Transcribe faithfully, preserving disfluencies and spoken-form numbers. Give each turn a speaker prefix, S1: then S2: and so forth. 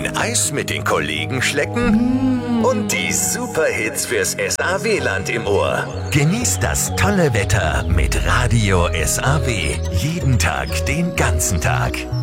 S1: ein Eis mit den Kollegen schlecken und die Superhits fürs S A W-Land im Ohr. Genießt das tolle Wetter mit Radio S A W. Jeden Tag, den ganzen Tag.